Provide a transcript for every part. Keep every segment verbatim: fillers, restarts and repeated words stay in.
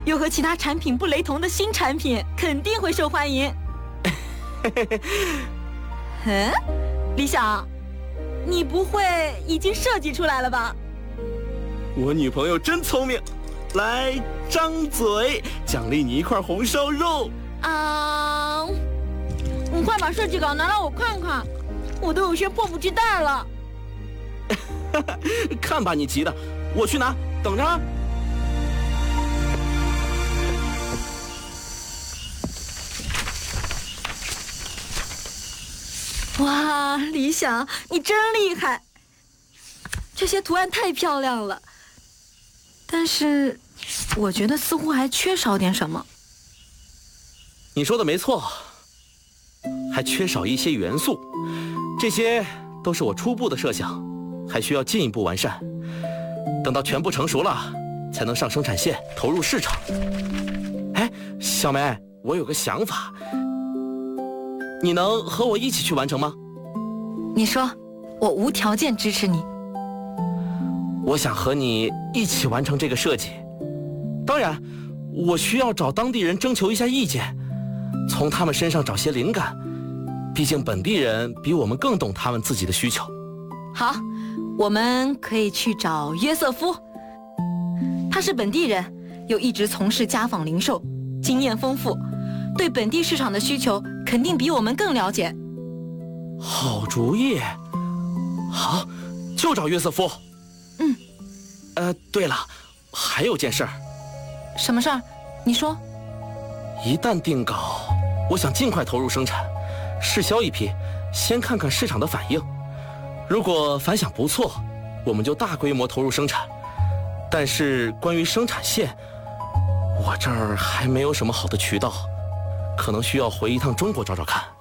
又和其他产品不雷同的新产品，肯定会受欢迎。嗯，李想，你不会已经设计出来了吧？ 我女朋友真聪明，来张嘴，奖励你一块红烧肉。 啊，你快把设计稿拿来我看看，我都有些迫不及待了。 看把你急的，我去拿，等着。 哇，李想，你真厉害！这些图案太漂亮了，但是我觉得似乎还缺少点什么。 你说的没错，还缺少一些元素，这些都是我初步的设想，还需要进一步完善。等到全部成熟了，才能上生产线，投入市场。哎，小梅，我有个想法，你能和我一起去完成吗？ 你说，我无条件支持你。 我想和你一起完成这个设计，当然，我需要找当地人征求一下意见，从他们身上找些灵感，毕竟本地人比我们更懂他们自己的需求。 好，我们可以去找约瑟夫，他是本地人，又一直从事家纺零售，经验丰富，对本地市场的需求肯定比我们更了解。 好主意，好，就找约瑟夫。 嗯， 呃，对了，还有件事儿。 什么事儿？你说。 一旦定稿，我想尽快投入生产，试销一批，先看看市场的反应。如果反响不错，我们就大规模投入生产。但是关于生产线，我这儿还没有什么好的渠道，可能需要回一趟中国找找看。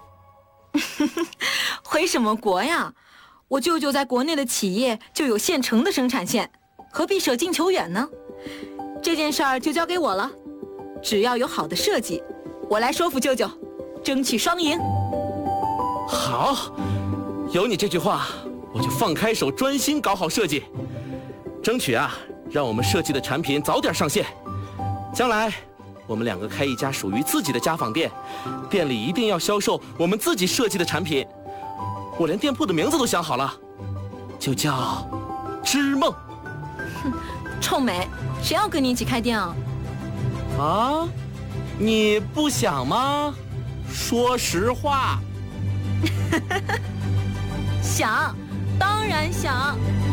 回什么国呀？我舅舅在国内的企业就有现成的生产线，何必舍近求远呢？这件事儿就交给我了，只要有好的设计，我来说服舅舅，争取双赢。 好，有你这句话，我就放开手，专心搞好设计，争取啊，让我们设计的产品早点上线。将来我们两个开一家属于自己的家纺店，店里一定要销售我们自己设计的产品。我连店铺的名字都想好了，就叫织梦。 哼，臭美，谁要跟你一起开店啊？ 啊，你不想吗？说实话。 想，当然想。